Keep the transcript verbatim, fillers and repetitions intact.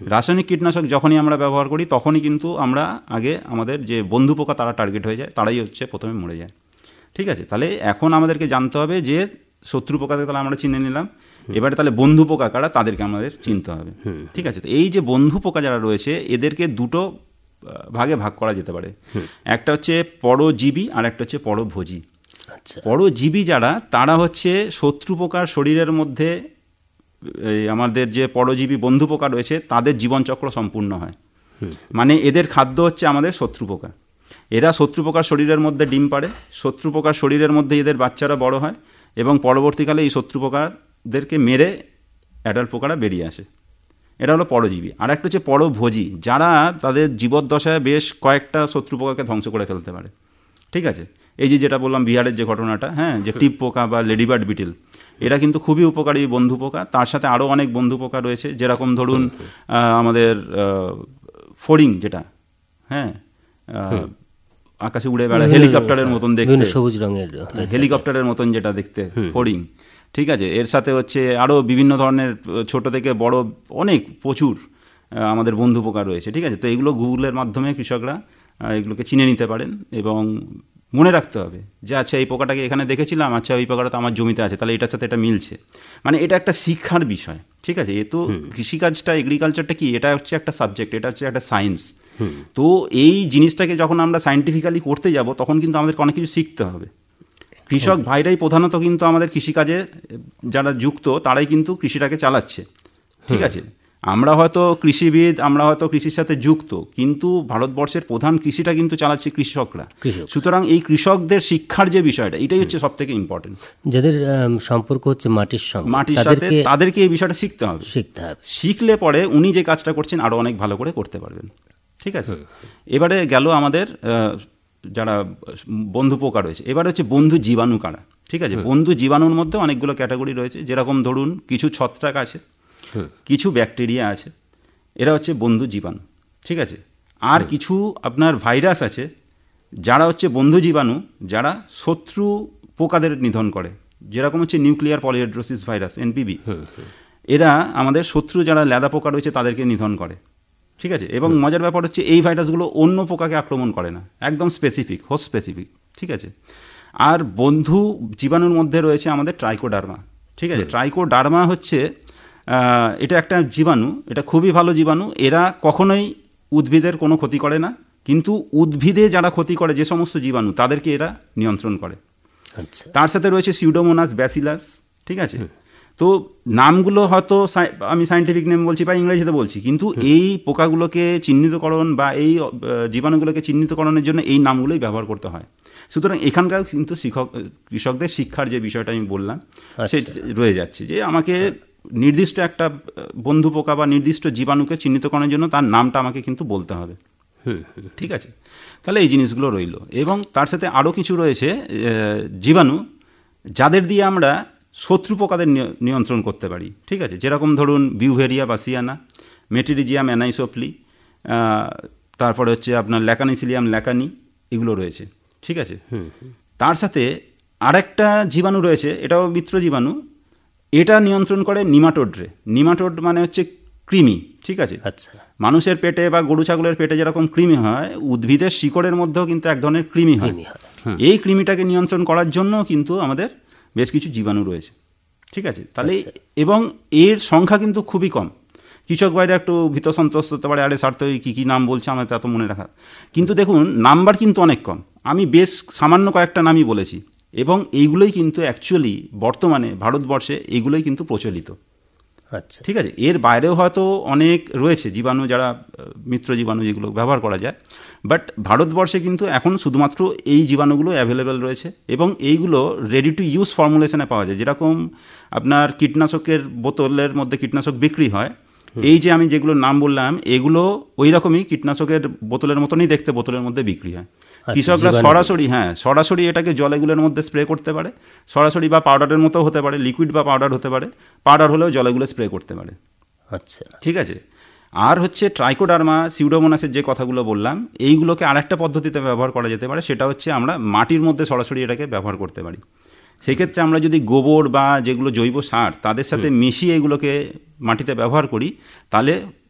রাসায়নিক কীটনাশক যখনই আমরা ব্যবহার করি তখনই কিন্তু আমরা আগে আমাদের যে বন্ধু পোকা তারা টার্গেট হয়ে যায়, তারাই হচ্ছে প্রথমে মরে যায়। ঠিক আছে, তাহলে এখন আমাদেরকে জানতে হবে যে শত্রু পোকাকে তাহলে আমরা চিনে নিলাম, এবারে তাহলে বন্ধু পোকা কারা তাদেরকে আমাদের চিনতে হবে। ঠিক আছে, তো এই যে বন্ধু পোকা যারা রয়েছে এদেরকে দুটো ভাগে ভাগ করা যেতে পারে। একটা হচ্ছে পরজীবী আর একটা হচ্ছে পরভোজী। পরজীবী যারা, তারা হচ্ছে শত্রু পোকার শরীরের মধ্যে আমাদের যে পরজীবী বন্ধু পোকা রয়েছে তাদের জীবনচক্র সম্পূর্ণ হয়। মানে এদের খাদ্য হচ্ছে আমাদের শত্রু পোকা। এরা শত্রু পোকার শরীরের মধ্যে ডিম পাড়ে, শত্রু পোকার শরীরের মধ্যে এদের বাচ্চারা বড় হয় এবং পরবর্তীকালে এই শত্রু পোকাদেরকে মেরে অ্যাডাল্ট পোকারা বেরিয়ে আসে। এটা হলো পরজীবী। আর একটা হচ্ছে পরভোজী, যারা তাদের জীবদ্দশায় বেশ কয়েকটা শত্রু পোকাকে ধ্বংস করে ফেলতে পারে। ঠিক আছে, এই যে যেটা বললাম বিহারের যে ঘটনাটা, হ্যাঁ, যে টিপ পোকা বা লেডিবার্ড বিটেল, এরা কিন্তু খুবই উপকারী বন্ধু পোকা। তার সাথে আরও অনেক বন্ধু পোকা রয়েছে, যেরকম ধরুন আমাদের ফড়িং যেটা, হ্যাঁ, আকাশে উড়ে বেড়ায় হেলিকপ্টারের মতন দেখতে, সবুজ রঙের হেলিকপ্টারের মতন যেটা দেখতে ফড়িং। ঠিক আছে, এর সাথে হচ্ছে আরও বিভিন্ন ধরনের ছোট থেকে বড় অনেক প্রচুর আমাদের বন্ধু পোকা রয়েছে। ঠিক আছে, তো এগুলো গুগলের মাধ্যমে কৃষকরা এগুলোকে চিনে নিতে পারেন এবং মনে রাখতে হবে যে আচ্ছা এই পোকাটাকে এখানে দেখেছিলাম, আচ্ছা ওই পোকাটা তো আমার জমিতে আছে, তাহলে এটার সাথে এটা মিলছে। মানে এটা একটা শিক্ষার বিষয়। ঠিক আছে, এ তো কৃষিকাজটা, এগ্রিকালচারটা কি, এটা হচ্ছে একটা সাবজেক্ট, এটা হচ্ছে একটা সায়েন্স। তো এই জিনিসটাকে যখন আমরা সায়েন্টিফিক্যালি করতে যাব তখন কিন্তু আমাদেরকে অনেক কিছু শিখতে হবে। কৃষক ভাইরাই প্রধানত কিন্তু আমাদের কৃষিকাজে যারা যুক্ত তারাই কিন্তু কৃষিটাকে চালাচ্ছে। ঠিক আছে, আমরা হয়তো কৃষিবিদ, আমরা হয়তো কৃষির সাথে যুক্ত, কিন্তু ভারতবর্ষের প্রধান কৃষিটা কিন্তু চালাচ্ছে কৃষকরা। সুতরাং এই কৃষকদের শিক্ষার যে বিষয়টা, এটাই হচ্ছে সব থেকে ইম্পর্টেন্ট। যাদের সম্পর্ক হচ্ছে মাটির সঙ্গে, মাটির সাথে, তাদেরকে এই বিষয়টা শিখতে হবে। শিখতে হবে, শিখলে পরে উনি যে কাজটা করছেন আরও অনেক ভালো করে করতে পারবেন। ঠিক আছে, এবারে গেল আমাদের যারা বন্ধু পোকা রয়েছে, এবারে হচ্ছে বন্ধু জীবাণু কারা। ঠিক আছে, বন্ধু জীবাণুর মধ্যে অনেকগুলো ক্যাটাগরি রয়েছে, যেরকম ধরুন কিছু ছত্রাক আছে, কিছু ব্যাকটেরিয়া আছে, এরা হচ্ছে বন্ধু জীবাণু। ঠিক আছে, আর কিছু আপনার ভাইরাস আছে যারা হচ্ছে বন্ধু জীবাণু, যারা শত্রু পোকাদের নিধন করে, যেরকম হচ্ছে নিউক্লিয়ার পলিহাইড্রোসিস ভাইরাস, এনপিভি। এরা আমাদের শত্রু যারা লেদা পোকা রয়েছে তাদেরকে নিধন করে। ঠিক আছে, এবং মজার ব্যাপার হচ্ছে এই ভাইরাসগুলো অন্য পোকাকে আক্রমণ করে না, একদম স্পেসিফিক, হোস্ট স্পেসিফিক। ঠিক আছে, আর বন্ধু জীবাণুর মধ্যে রয়েছে আমাদের ট্রাইকোডার্মা। ঠিক আছে, ট্রাইকোডার্মা হচ্ছে এটা একটা জীবাণু, এটা খুবই ভালো জীবাণু। এরা কখনোই উদ্ভিদের কোনো ক্ষতি করে না, কিন্তু উদ্ভিদে যারা ক্ষতি করে যে সমস্ত জীবাণু তাদেরকে এরা নিয়ন্ত্রণ করে। আচ্ছা, তার সাথে রয়েছে সিউডোমোনাস, ব্যাসিলাস। ঠিক আছে, তো নামগুলো হয়তো আমি সায়েন্টিফিক নেম বলছি বা ইংরেজিতে বলছি, কিন্তু এই পোকাগুলোকে চিহ্নিতকরণ বা এই জীবাণুগুলোকে চিহ্নিতকরণের জন্য এই নামগুলোই ব্যবহার করতে হয়। সুতরাং এখানকার কিন্তু শিক্ষক কৃষকদের শিক্ষার যে বিষয়টা আমি বললাম সে রয়ে যাচ্ছে, যে আমাকে নির্দিষ্ট একটা বন্ধু পোকা বা নির্দিষ্ট জীবাণুকে চিহ্নিতকরণের জন্য তার নামটা আমাকে কিন্তু বলতে হবে। ঠিক আছে, তাহলে এই জিনিসগুলো রইল। এবং তার সাথে আরও কিছু রয়েছে জীবাণু যাদের দিয়ে আমরা শত্রু পোকাদের নিয়ন্ত্রণ করতে পারি। ঠিক আছে, যেরকম ধরুন বিউভেরিয়া বাসিয়ানা, মেটিরিজিয়াম অ্যানাইসোপ্লি, তারপরে হচ্ছে আপনার ল্যাকানিসিলিয়াম ল্যাকানি, এগুলো রয়েছে। ঠিক আছে, তার সাথে আরেকটা জীবাণু রয়েছে, এটাও মিত্র জীবাণু, এটা নিয়ন্ত্রণ করে নিমাটোডরে। নিমাটোড মানে হচ্ছে কৃমি। ঠিক আছে, আচ্ছা, মানুষের পেটে বা গরু ছাগলের পেটে যেরকম কৃমি হয়, উদ্ভিদের শিকড়ের মধ্যেও কিন্তু এক ধরনের কৃমি হয়। এই কৃমিটাকে নিয়ন্ত্রণ করার জন্য কিন্তু আমাদের বেশ কিছু জীবাণু রয়েছে। ঠিক আছে, তাহলে এবং এর সংখ্যা কিন্তু খুবই কম। কৃষক ভাইরা একটু ভীত সন্ত্রস্ত হতে পারে, আরে স্যার তো কী কী নাম বলছে আমার তো এত মনে রাখা, কিন্তু দেখুন নাম্বার কিন্তু অনেক কম। আমি বেশ সামান্য কয়েকটা নামই বলেছি, এবং এইগুলোই কিন্তু অ্যাকচুয়ালি বর্তমানে ভারতবর্ষে এইগুলোই কিন্তু প্রচলিত। আচ্ছা, ঠিক আছে, এর বাইরেও হয়তো অনেক রয়েছে জীবাণু, যারা মিত্র জীবাণু যেগুলো ব্যবহার করা যায়, বাট ভারতবর্ষে কিন্তু এখন শুধুমাত্র এই জীবাণুগুলো অ্যাভেলেবেল রয়েছে, এবং এইগুলো রেডি টু ইউজ ফর্মুলেশনে পাওয়া যায়। যেরকম আপনার কীটনাশকের বোতলের মধ্যে কীটনাশক বিক্রি হয়, এই যে আমি যেগুলো নাম বললাম এগুলো ওই রকমই কীটনাশকের বোতলের মতনই দেখতে বোতলের মধ্যে বিক্রি হয়। কৃষকরা সরাসরি হ্যাঁ সরাসরি এটাকে জলেগুলোর মধ্যে স্প্রে করতে পারে, সরাসরি বা পাউডারের মতো হতে পারে, লিকুইড বা পাউডার হতে পারে, পাউডার হলেও জলেগুলো স্প্রে করতে পারে। আচ্ছা, ঠিক আছে। আর হচ্ছে ট্রাইকোডার্মা, সিউডোমোনাসের যে কথাগুলো বললাম, এইগুলোকে আরেকটা পদ্ধতিতে ব্যবহার করা যেতে পারে, সেটা হচ্ছে আমরা মাটির মধ্যে সরাসরি এটাকে ব্যবহার করতে পারি। সেক্ষেত্রে আমরা যদি গোবর বা যেগুলো জৈব সার তাদের সাথে মিশিয়ে এগুলোকে মাটিতে ব্যবহার করি, তাহলে